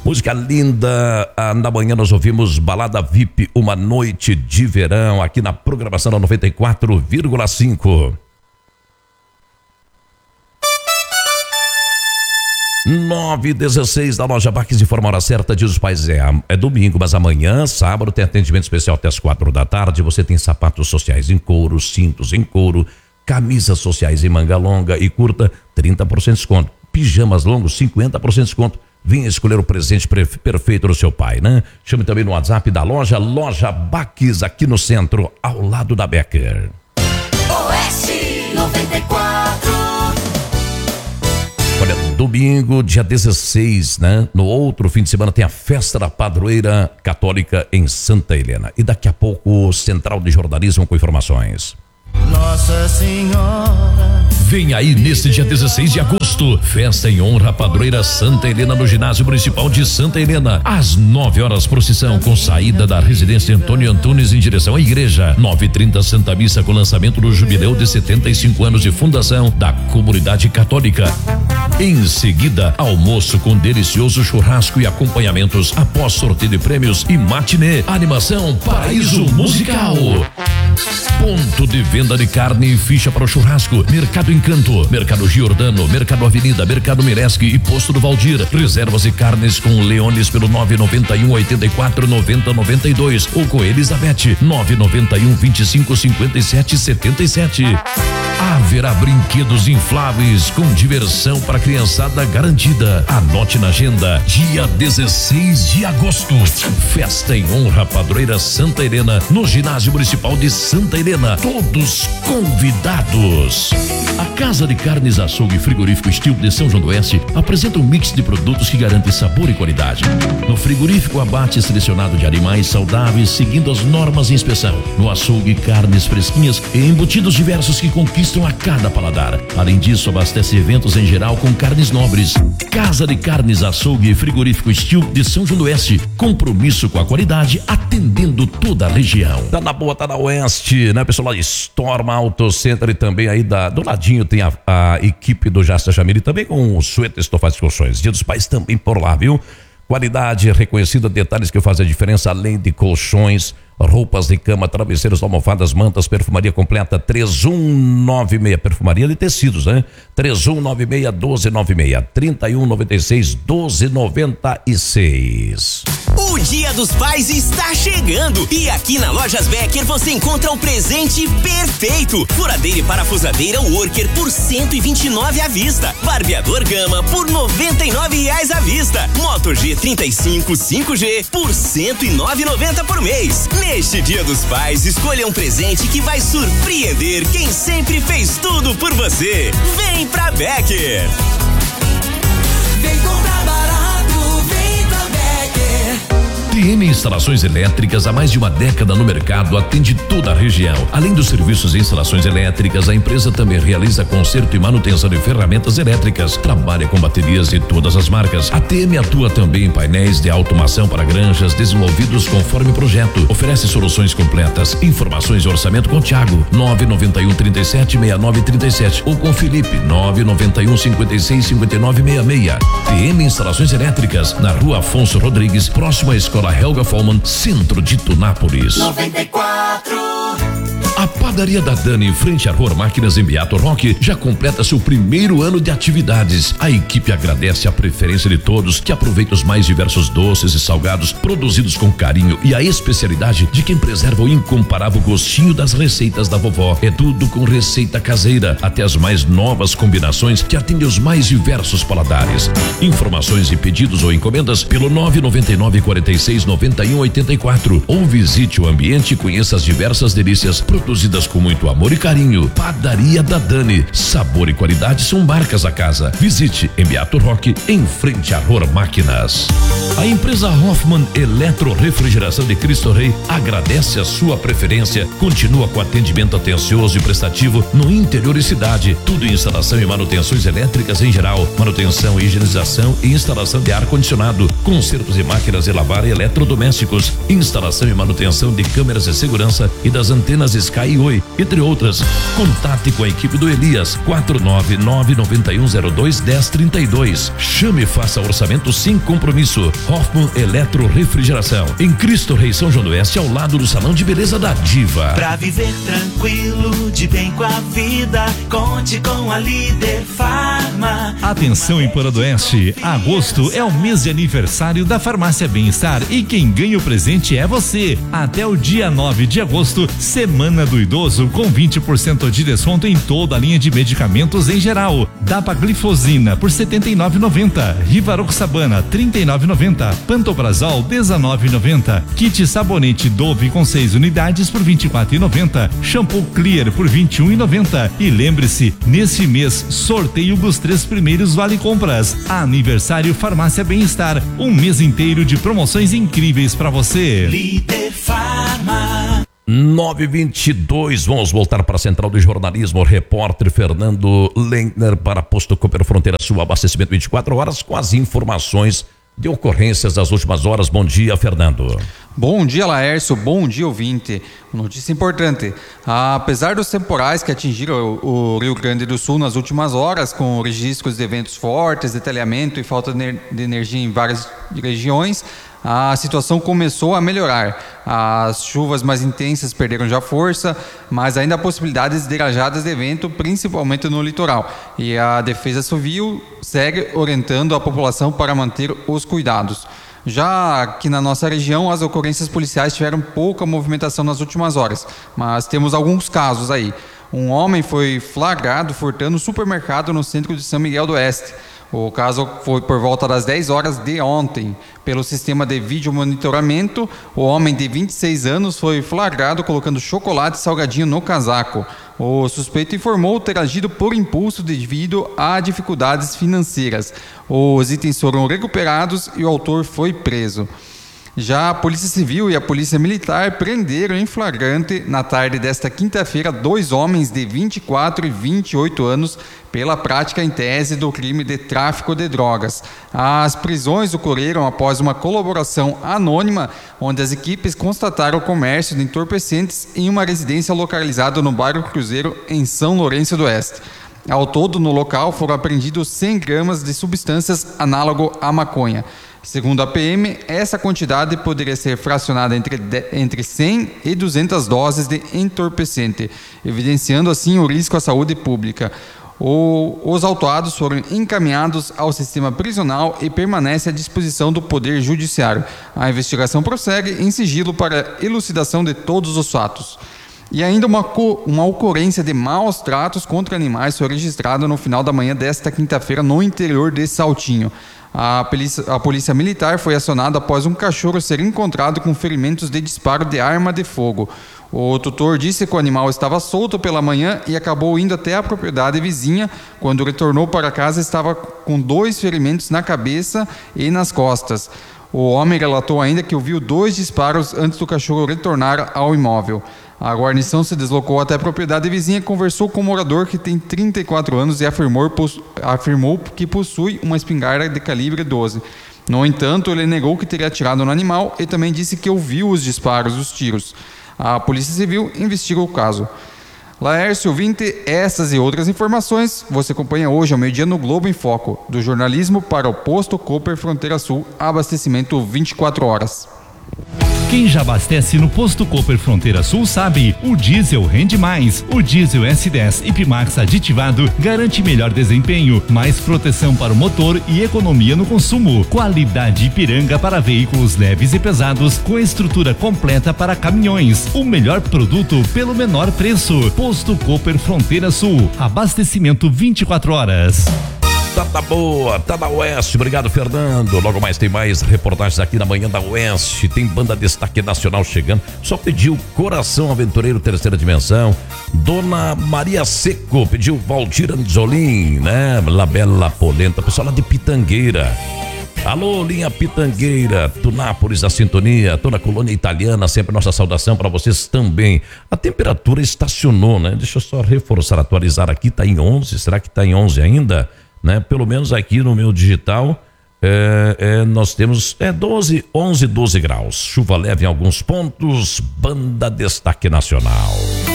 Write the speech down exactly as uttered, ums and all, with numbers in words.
Música linda. Ah, na manhã nós ouvimos Balada V I P, Uma Noite de Verão, aqui na programação da noventa e quatro vírgula cinco. nove e dezesseis da loja Baques, informa a hora certa, diz os pais, é, é domingo, mas amanhã, sábado, tem atendimento especial até as quatro da tarde. Você tem sapatos sociais em couro, cintos em couro, camisas sociais em manga longa e curta, trinta por cento de desconto. Pijamas longos, cinquenta por cento de desconto. Venha escolher o presente perfeito do seu pai, né? Chame também no WhatsApp da loja, Loja Baques, aqui no centro, ao lado da Becker. Oeste noventa e quatro. Olha, domingo, dia dezesseis, né? No outro fim de semana tem a festa da Padroeira Católica em Santa Helena. E daqui a pouco, Central de Jornalismo com informações. Nossa Senhora. Vem aí neste dia dezesseis de agosto, festa em honra à Padroeira Santa Helena no Ginásio Municipal de Santa Helena. Às nove horas, procissão com saída da residência Antônio Antunes em direção à igreja. nove e trinta, Santa Missa com lançamento do jubileu de setenta e cinco anos de fundação da comunidade católica. Em seguida, almoço com delicioso churrasco e acompanhamentos após sorteio de prêmios e matinê. Animação Paraíso Musical. Ponto de venda de carne e ficha para o churrasco. Mercado Encanto, Mercado Giordano, Mercado Avenida, Mercado Miresque e Posto do Valdir. Reservas e carnes com Leones pelo nove nove um, oito quatro, nove zero nove dois ou com Elizabeth nove nove um, vinte e cinco, cinquenta e sete, setenta e sete. Haverá brinquedos infláveis com diversão para criançada garantida. Anote na agenda, dia dezesseis de agosto. Festa em honra à Padroeira Santa Helena no Ginásio Municipal de Santa Helena. Todos convidados. A Casa de Carnes, Açougue e Frigorífico Estilo de São João do Oeste apresenta um mix de produtos que garante sabor e qualidade. No frigorífico, abate selecionado de animais saudáveis seguindo as normas de inspeção. No açougue, carnes fresquinhas e embutidos diversos que conquistam a cada paladar. Além disso, abastece eventos em geral com carnes nobres. Casa de Carnes, Açougue e Frigorífico Estilo de São João do Oeste. Compromisso com a qualidade, atendendo toda a região. Tá na boa, tá na Oeste, né, pessoal? Lá Storm Auto Center e também aí da, do ladinho tem a, a equipe do Jasta Jamil e também com o Sueta Estofados Colchões. Dia dos Pais também por lá, viu? Qualidade reconhecida, detalhes que fazem a diferença, além de colchões, roupas de cama, travesseiros, almofadas, mantas, perfumaria completa. Três um nove seis, perfumaria de tecidos, né? três um nove seis, doze noventa e seis, trinta e um noventa e seis, doze noventa e seis. O Dia dos Pais está chegando e aqui na Lojas Becker você encontra o presente perfeito. Furadeira e parafusadeira Worker por cento e vinte e nove à vista. Barbeador Gama por noventa e nove reais à vista. Moto G trinta e cinco cinco G por cento e nove reais e noventa centavos por mês. Neste Dia dos Pais, escolha um presente que vai surpreender quem sempre fez tudo por você. Vem pra Becker. Vem comprar barato, vem pra Becker. T M Instalações Elétricas, há mais de uma década no mercado, atende toda a região. Além dos serviços de instalações elétricas, a empresa também realiza conserto e manutenção de ferramentas elétricas. Trabalha com baterias de todas as marcas. A T M atua também em painéis de automação para granjas desenvolvidos conforme projeto. Oferece soluções completas. Informações e orçamento com Thiago, nove nove um, trinta e sete, sessenta e nove trinta e sete ou com Felipe, nove nove um, cinquenta e seis, cinquenta e nove sessenta e seis. T M Instalações Elétricas, na Rua Afonso Rodrigues, próximo à Escola Helga Follman, centro de Tunápolis. noventa e quatro. A Padaria da Dani, em frente à Rua Máquinas em Beato Roque, já completa seu primeiro ano de atividades. A equipe agradece a preferência de todos que aproveitam os mais diversos doces e salgados produzidos com carinho e a especialidade de quem preserva o incomparável gostinho das receitas da vovó. É tudo com receita caseira, até as mais novas combinações que atendem os mais diversos paladares. Informações e pedidos ou encomendas pelo nove nove nove, quarenta e seis, noventa e um, oitenta e quatro ou visite o ambiente e conheça as diversas delícias produzidas com muito amor e carinho. Padaria da Dani, sabor e qualidade são marcas da casa. Visite em Beato Roque, em frente a Ror Máquinas. A empresa Hoffman Eletrorefrigeração de Cristo Rei agradece a sua preferência. Continua com atendimento atencioso e prestativo no interior e cidade. Tudo em instalação e manutenções elétricas em geral. Manutenção, higienização e instalação de ar-condicionado. Consertos de máquinas de lavar e eletrodomésticos. Instalação e manutenção de câmeras de segurança e das antenas Sky Sky Oi, entre outras. Contate com a equipe do Elias, quatro nove nove nove um zero dois um zero três dois. Chame e faça orçamento sem compromisso. Hoffman Eletro Refrigeração, em Cristo Rei São João do Oeste, ao lado do Salão de Beleza da Diva. Pra viver tranquilo, de bem com a vida, conte com a Líder Farma. Atenção em Empoeira do Oeste, agosto é o mês de aniversário da Farmácia Bem-Estar e quem ganha o presente é você. Até o dia nove de agosto, Semana do Idoso, com vinte por cento de desconto em toda a linha de medicamentos em geral. Dapaglifosina por setenta e nove reais e noventa centavos, Rivaroxabana trinta e nove reais e noventa centavos, Pantoprazol dezenove reais e noventa centavos, Kit Sabonete Dove com seis unidades por vinte e quatro reais e noventa centavos, Shampoo Clear por vinte e um reais e noventa centavos. E lembre-se, nesse mês, sorteio dos três primeiros vale compras. Aniversário Farmácia Bem-Estar, um mês inteiro de promoções incríveis para você. Líder Farma. nove e vinte e dois, vamos voltar para a Central do Jornalismo. Repórter Fernando Lentner para Posto Cooper Fronteira Sul, abastecimento vinte e quatro horas com as informações de ocorrências das últimas horas. Bom dia, Fernando. Bom dia, Laércio. Bom dia, ouvinte. Notícia importante. Apesar dos temporais que atingiram o Rio Grande do Sul nas últimas horas, com registros de eventos fortes, detalhamento e falta de energia em várias regiões, a situação começou a melhorar. As chuvas mais intensas perderam já força, mas ainda há possibilidades de rajadas de vento, principalmente no litoral. E a Defesa Civil segue orientando a população para manter os cuidados. Já aqui na nossa região, as ocorrências policiais tiveram pouca movimentação nas últimas horas, mas temos alguns casos aí. Um homem foi flagrado furtando um supermercado no centro de São Miguel do Oeste. O caso foi por volta das dez horas de ontem. Pelo sistema de vídeo monitoramento, o homem de vinte e seis anos foi flagrado colocando chocolate e salgadinho no casaco. O suspeito informou ter agido por impulso devido a dificuldades financeiras. Os itens foram recuperados e o autor foi preso. Já a Polícia Civil e a Polícia Militar prenderam em flagrante, na tarde desta quinta-feira, dois homens de vinte e quatro e vinte e oito anos pela prática em tese do crime de tráfico de drogas. As prisões ocorreram após uma colaboração anônima, onde as equipes constataram o comércio de entorpecentes em uma residência localizada no bairro Cruzeiro, em São Lourenço do Oeste. Ao todo, no local, foram apreendidos cem gramas de substâncias análogo à maconha. Segundo a P M, essa quantidade poderia ser fracionada entre, entre cem e duzentas doses de entorpecente, evidenciando assim o risco à saúde pública. O, os autuados foram encaminhados ao sistema prisional e permanecem à disposição do Poder Judiciário. A investigação prossegue em sigilo para elucidação de todos os fatos. E ainda uma, uma ocorrência de maus tratos contra animais foi registrada no final da manhã desta quinta-feira no interior de Saltinho. A polícia, a polícia militar foi acionada após um cachorro ser encontrado com ferimentos de disparo de arma de fogo. O tutor disse que o animal estava solto pela manhã e acabou indo até a propriedade vizinha. Quando retornou para casa, estava com dois ferimentos na cabeça e nas costas. O homem relatou ainda que ouviu dois disparos antes do cachorro retornar ao imóvel. A guarnição se deslocou até a propriedade vizinha, conversou com o morador, que tem trinta e quatro anos, e afirmou, afirmou que possui uma espingarda de calibre doze. No entanto, ele negou que teria atirado no animal e também disse que ouviu os disparos dos tiros. A Polícia Civil investiga o caso. Laércio, ouvinte, essas e outras informações você acompanha hoje ao meio-dia no Globo em Foco, do jornalismo para o Posto Cooper Fronteira Sul, abastecimento vinte e quatro horas. Quem já abastece no Posto Cooper Fronteira Sul sabe, o diesel rende mais. O diesel S dez Ipmax aditivado garante melhor desempenho, mais proteção para o motor e economia no consumo. Qualidade Ipiranga para veículos leves e pesados, com estrutura completa para caminhões. O melhor produto pelo menor preço. Posto Cooper Fronteira Sul, abastecimento vinte e quatro horas. Tá, tá boa, tá da Oeste, obrigado, Fernando. Logo mais tem mais reportagens aqui na manhã da Oeste. Tem banda destaque nacional chegando. Só pediu Coração Aventureiro Terceira Dimensão. Dona Maria Seco pediu Valdir Anzolim, né? La Bella Polenta, pessoal lá de Pitangueira. Alô, linha Pitangueira, Tunápolis, a sintonia, toda a colônia italiana, sempre nossa saudação para vocês também. A temperatura estacionou, né? Deixa eu só reforçar, atualizar aqui, tá em onze, será que tá em onze ainda? Né? Pelo menos aqui no meu digital é, é, nós temos é, doze, onze, doze graus. Chuva leve em alguns pontos. Banda Destaque Nacional.